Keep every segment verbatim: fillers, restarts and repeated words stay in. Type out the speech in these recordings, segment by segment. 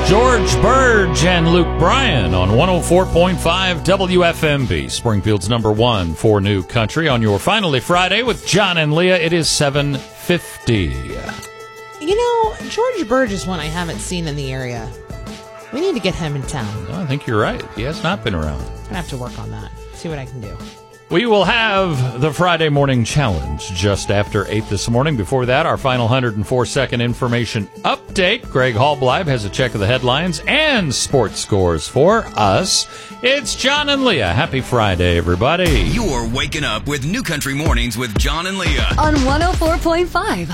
George Burge and Luke Bryan on one oh four point five W F M B, Springfield's number one for new country on your Finally Friday with John and Leah. It is seven fifty. You know, George Burge is one I haven't seen in the area. We need to get him in town. I think you're right. He has not been around. I'm going to have to work on that. See what I can do. We will have the Friday Morning Challenge just after eight this morning. Before that, our final one hundred four second information update. Greg Hallbleib has a check of the headlines and sports scores for us. It's John and Leah. Happy Friday, everybody. You're waking up with New Country Mornings with John and Leah on one oh four point five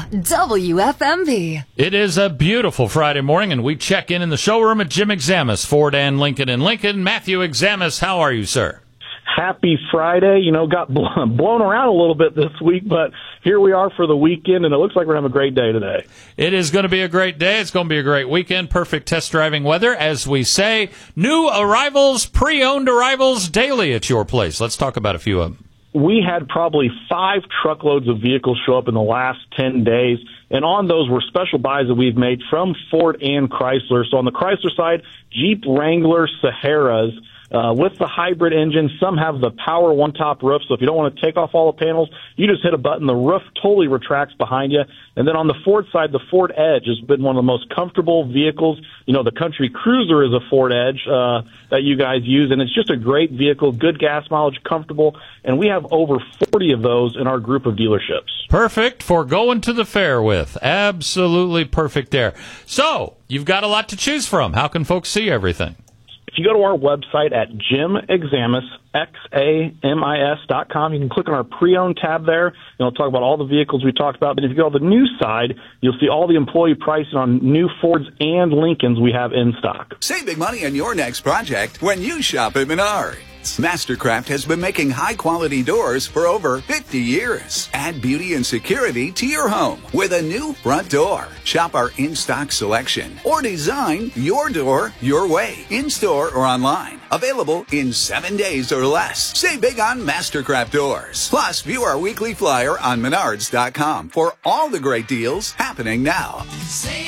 W F M B. It is a beautiful Friday morning, and we check in in the showroom at Jim Examus, Ford and Lincoln in Lincoln. Matthew Examus, how are you, sir? Happy Friday. You know, got blown around a little bit this week, but here we are for the weekend, and it looks like we're having a great day today. It is going to be a great day. It's going to be a great weekend. Perfect test driving weather, as we say. New arrivals, pre-owned arrivals daily at your place. Let's talk about a few of them. We had probably five truckloads of vehicles show up in the last ten days, and on those were special buys that we've made from Ford and Chrysler. So on the Chrysler side, Jeep Wrangler Saharas, Uh, with the hybrid engine. Some have the power one-top roof, so if you don't want to take off all the panels, you just hit a button. The roof totally retracts behind you. And then on the Ford side, the Ford Edge has been one of the most comfortable vehicles. You know, the Country Cruiser is a Ford Edge uh, that you guys use, and it's just a great vehicle, good gas mileage, comfortable, and we have over forty of those in our group of dealerships. Perfect for going to the fair with. Absolutely perfect there. So, you've got a lot to choose from. How can folks see everything? If you go to our website at Jim Examus, X A M I S dot com, you can click on our pre-owned tab there, and it'll talk about all the vehicles we talked about. But if you go to the new side, you'll see all the employee pricing on new Fords and Lincolns we have in stock. Save big money on your next project when you shop at Menards. Mastercraft has been making high-quality doors for over fifty years. Add beauty and security to your home with a new front door. Shop our in-stock selection or design your door your way, in-store or online. Available in seven days or less. Save big on Mastercraft doors. Plus, view our weekly flyer on Menards dot com for all the great deals happening now. Save